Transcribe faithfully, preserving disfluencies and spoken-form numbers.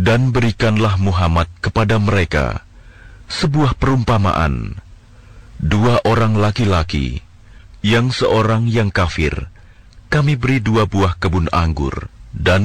Dan berikanlah Muhammad kepada mereka sebuah perumpamaan. Dua orang laki-laki, yang seorang yang kafir, kami beri dua buah kebun anggur, dan